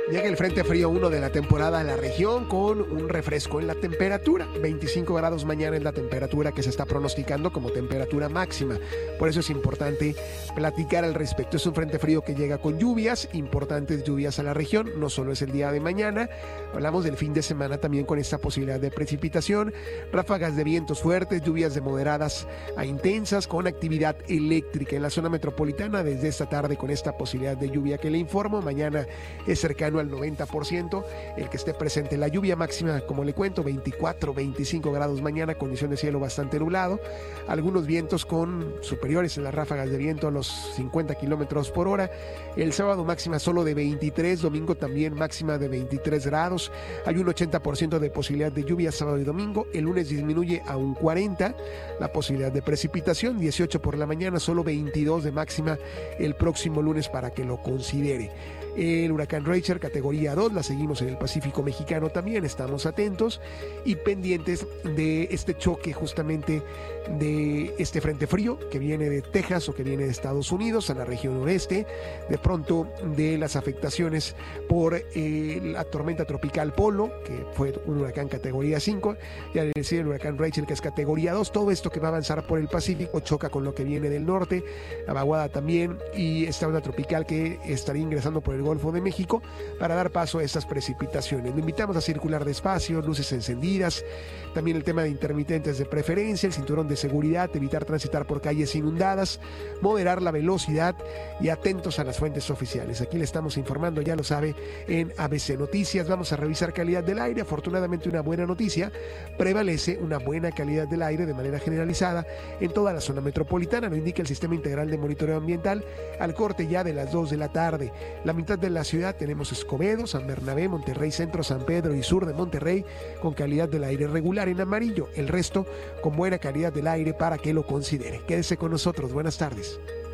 Llega el Frente Frío 1 de la temporada a la región con un refresco en la temperatura. 25 grados mañana es la temperatura que se está pronosticando como temperatura máxima. Por eso es importante platicar al respecto. Es un Frente Frío que llega con lluvias, importantes lluvias a la región. No solo es el día de mañana, hablamos del fin de semana también con esta posibilidad de precipitación, ráfagas de vientos fuertes, lluvias de moderadas a intensas con actividad eléctrica en la zona metropolitana desde esta tarde con esta posibilidad de lluvia que le informo. Mañana es cercano al 90% el que esté presente. La lluvia máxima, como le cuento, 24, 25 grados mañana, condición de cielo bastante nublado, algunos vientos con superiores en las ráfagas de viento a los 50 kilómetros por hora. El sábado máxima solo de 23, domingo también máxima de 23 grados. Hay un 80% de posibilidad de lluvia sábado y domingo. El lunes disminuye a un 40 la posibilidad de precipitación, 18 por la mañana, solo 22 de máxima el próximo lunes para que lo considere. El huracán Rachel, categoría 2, la seguimos en el Pacífico mexicano también, estamos atentos y pendientes de este choque justamente de este frente frío que viene de Texas o que viene de Estados Unidos a la región noreste, de pronto de las afectaciones por la tormenta tropical Polo, que fue un huracán categoría 5, y al decir el huracán Rachel, que es categoría 2, todo esto que va a avanzar por el Pacífico choca con lo que viene del norte, la vaguada también, y esta onda tropical que estaría ingresando por el Golfo de México para dar paso a estas precipitaciones. Lo invitamos a circular despacio, luces encendidas, también el tema de intermitentes de preferencia, el cinturón de seguridad, evitar transitar por calles inundadas, moderar la velocidad y atentos a las fuentes oficiales. Aquí le estamos informando, ya lo sabe, en ABC Noticias. Vamos a revisar calidad del aire. Afortunadamente una buena noticia, prevalece una buena calidad del aire de manera generalizada en toda la zona metropolitana, lo indica el Sistema Integral de Monitoreo Ambiental al corte ya de las 2 de la tarde. La mitad de la ciudad tenemos Escobedo, San Bernabé, Monterrey Centro, San Pedro y sur de Monterrey con calidad del aire regular en amarillo, el resto con buena calidad del aire para que lo considere. Quédese con nosotros, buenas tardes.